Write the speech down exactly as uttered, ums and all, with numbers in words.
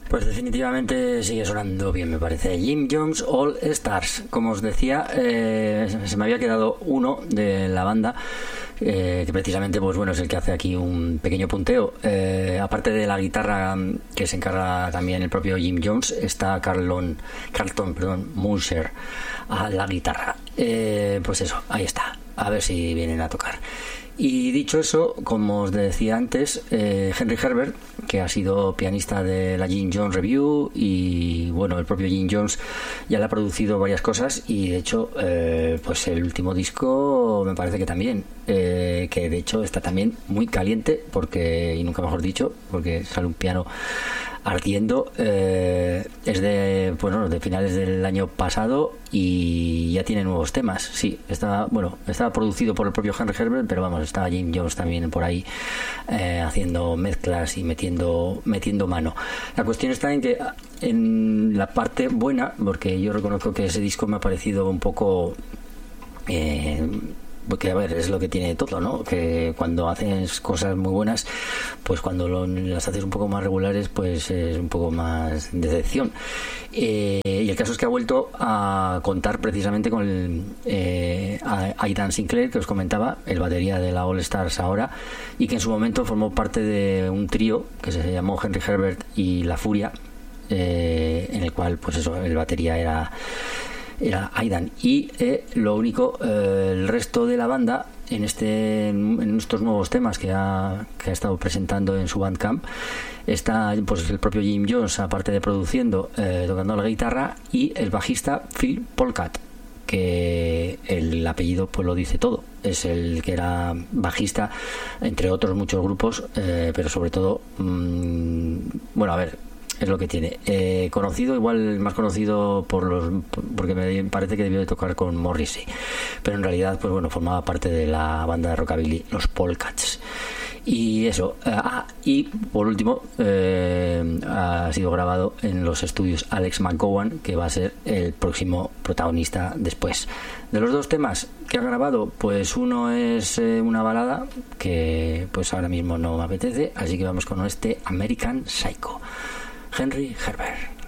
Pues definitivamente sigue sonando bien, me parece. Jim Jones All Stars. Como os decía, eh, se me había quedado uno de la banda, eh, que precisamente pues bueno es el que hace aquí un pequeño punteo. Eh, aparte de la guitarra, que se encarga también el propio Jim Jones, está Carlton, Carlton perdón, Musher a la guitarra. Eh, pues eso, ahí está. A ver si vienen a tocar. Y dicho eso, como os decía antes, eh, Henry Herbert, que ha sido pianista de la Jim Jones Review, y bueno, el propio Jim Jones ya le ha producido varias cosas, y de hecho eh, pues el último disco me parece que también, eh, que de hecho está también muy caliente, porque, y nunca mejor dicho, porque sale un piano ardiendo. Eh, es de bueno de finales del año pasado y ya tiene nuevos temas. Sí, está bueno, está producido por el propio Henry Herbert, pero vamos, está Jim Jones también por ahí eh, haciendo mezclas y metiendo metiendo mano. La cuestión está en que en la parte buena, porque yo reconozco que ese disco me ha parecido un poco eh, porque a ver, es lo que tiene todo, ¿no? Que cuando haces cosas muy buenas, pues cuando lo, las haces un poco más regulares, pues es un poco más decepción. Eh, y el caso es que ha vuelto a contar precisamente con el eh, Aidan Sinclair, que os comentaba, el batería de la All Stars ahora, y que en su momento formó parte de un trío que se llamó Henry Herbert y La Furia, eh, en el cual, pues eso, el batería era era Aidan, y eh, lo único, eh, el resto de la banda en este en estos nuevos temas que ha, que ha estado presentando en su Bandcamp está pues el propio Jim Jones, aparte de produciendo, eh, tocando la guitarra, y el bajista Phil Polkat, que el apellido pues lo dice todo, es el que era bajista entre otros muchos grupos, eh, pero sobre todo mmm, bueno, a ver, es lo que tiene. Eh, conocido, igual más conocido por los, porque me parece que debió de tocar con Morrissey, pero en realidad, pues bueno, formaba parte de la banda de rockabilly, los Polecats. Y eso. Eh, ah, y por último, eh, ha sido grabado en los estudios Alex McGowan, que va a ser el próximo protagonista después. De los dos temas que ha grabado, pues uno es eh, una balada que pues ahora mismo no me apetece, así que vamos con este American Psycho. Henry Herbert.